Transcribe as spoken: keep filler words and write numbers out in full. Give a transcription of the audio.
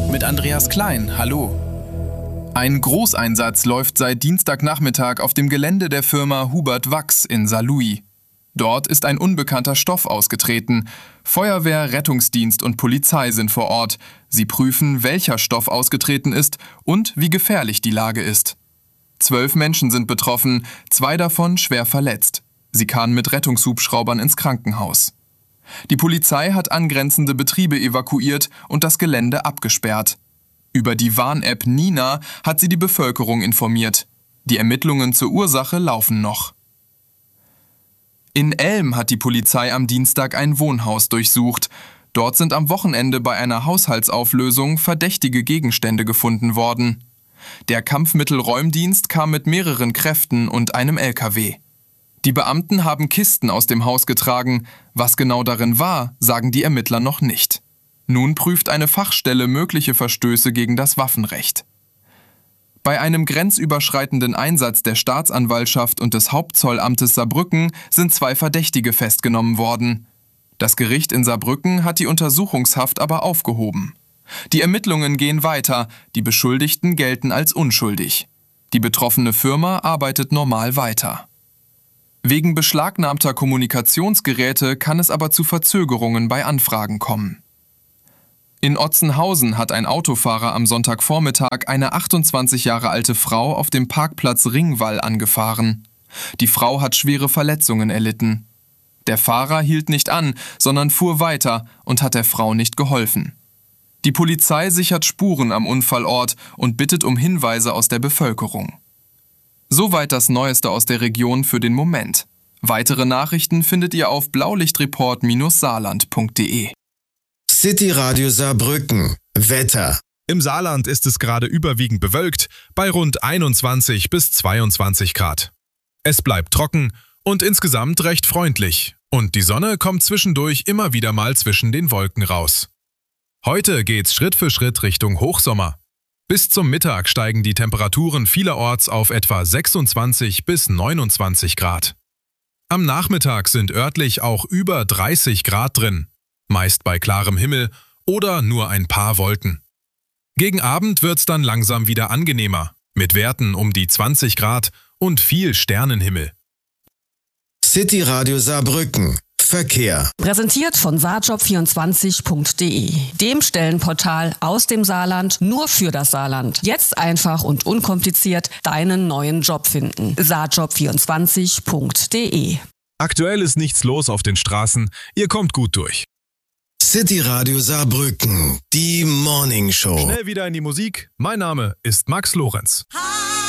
mit Andreas Klein. Hallo. Ein Großeinsatz läuft seit Dienstagnachmittag auf dem Gelände der Firma Hubert Wachs in Saarlouis. Dort ist ein unbekannter Stoff ausgetreten. Feuerwehr, Rettungsdienst und Polizei sind vor Ort. Sie prüfen, welcher Stoff ausgetreten ist und wie gefährlich die Lage ist. Zwölf Menschen sind betroffen, zwei davon schwer verletzt. Sie kamen mit Rettungshubschraubern ins Krankenhaus. Die Polizei hat angrenzende Betriebe evakuiert und das Gelände abgesperrt. Über die Warn-App Nina hat sie die Bevölkerung informiert. Die Ermittlungen zur Ursache laufen noch. In Elm hat die Polizei am Dienstag ein Wohnhaus durchsucht. Dort sind am Wochenende bei einer Haushaltsauflösung verdächtige Gegenstände gefunden worden. Der Kampfmittelräumdienst kam mit mehreren Kräften und einem L K W. Die Beamten haben Kisten aus dem Haus getragen. Was genau darin war, sagen die Ermittler noch nicht. Nun prüft eine Fachstelle mögliche Verstöße gegen das Waffenrecht. Bei einem grenzüberschreitenden Einsatz der Staatsanwaltschaft und des Hauptzollamtes Saarbrücken sind zwei Verdächtige festgenommen worden. Das Gericht in Saarbrücken hat die Untersuchungshaft aber aufgehoben. Die Ermittlungen gehen weiter, die Beschuldigten gelten als unschuldig. Die betroffene Firma arbeitet normal weiter. Wegen beschlagnahmter Kommunikationsgeräte kann es aber zu Verzögerungen bei Anfragen kommen. In Otzenhausen hat ein Autofahrer am Sonntagvormittag eine achtundzwanzig Jahre alte Frau auf dem Parkplatz Ringwall angefahren. Die Frau hat schwere Verletzungen erlitten. Der Fahrer hielt nicht an, sondern fuhr weiter und hat der Frau nicht geholfen. Die Polizei sichert Spuren am Unfallort und bittet um Hinweise aus der Bevölkerung. Soweit das Neueste aus der Region für den Moment. Weitere Nachrichten findet ihr auf blaulichtreport saarland punkt de. City Radio Saarbrücken. Wetter. Im Saarland ist es gerade überwiegend bewölkt, bei rund einundzwanzig bis zweiundzwanzig Grad. Es bleibt trocken und insgesamt recht freundlich. Und die Sonne kommt zwischendurch immer wieder mal zwischen den Wolken raus. Heute geht's Schritt für Schritt Richtung Hochsommer. Bis zum Mittag steigen die Temperaturen vielerorts auf etwa sechsundzwanzig bis neunundzwanzig Grad. Am Nachmittag sind örtlich auch über dreißig Grad drin, meist bei klarem Himmel oder nur ein paar Wolken. Gegen Abend wird's dann langsam wieder angenehmer, mit Werten um die zwanzig Grad und viel Sternenhimmel. City Radio Saarbrücken. Verkehr. Präsentiert von saarjob vierundzwanzig punkt de, dem Stellenportal aus dem Saarland nur für das Saarland. Jetzt einfach und unkompliziert deinen neuen Job finden. saarjob vierundzwanzig punkt de. Aktuell ist nichts los auf den Straßen, ihr kommt gut durch. City Radio Saarbrücken, die Morning Show. Schnell wieder in die Musik. Mein Name ist Max Lorenz.